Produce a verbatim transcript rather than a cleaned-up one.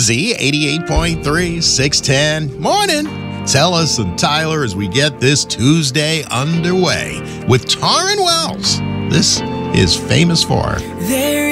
Z eighty-eight point three, six ten. Morning. Ellis and Tyler as we get this Tuesday underway with Taryn Wells. This is Famous For. There